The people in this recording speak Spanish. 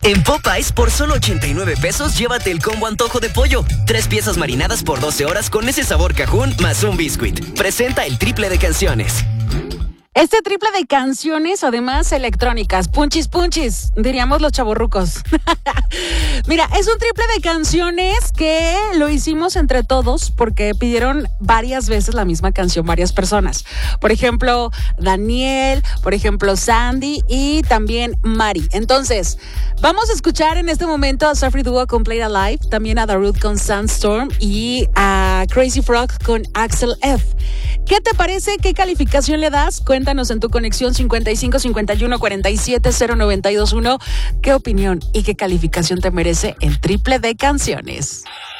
En Popeyes, por solo 89 pesos, llévate el combo antojo de pollo. 3 piezas marinadas por 12 horas con ese sabor cajún más un biscuit. Presenta el triple de canciones. Este triple de canciones, además electrónicas, punchis, diríamos los chavorrucos. Mira, es un triple de canciones que lo hicimos entre todos porque pidieron varias veces la misma canción varias personas. Por ejemplo, Daniel, por ejemplo, Sandy y también Mari. Entonces, vamos a escuchar en este momento a Safri Duo con Play It Alive, también a Darude con Sandstorm y a Crazy Frog con Axel F. ¿Qué te parece? ¿Qué calificación le das? Cuéntanos en tu conexión 55 51 47 0921 qué opinión y qué calificación te merece el triple de canciones.